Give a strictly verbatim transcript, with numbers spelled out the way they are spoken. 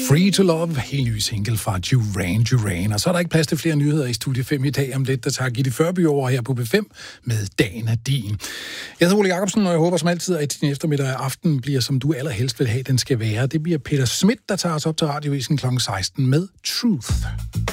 Free to Love, helt ny single fra Duran Duran. Og så er der ikke plads til flere nyheder i Studie fem i dag. Om lidt, der tager Gitte Førby over her på B fem med Dagen er din. Jeg hedder Ole Jacobsen, og jeg håber som altid, at din eftermiddag og aften bliver, som du allerhelst vil have, den skal være. Det bliver Peter Schmidt, der tager os op til radiovisen klokken seksten med Truth.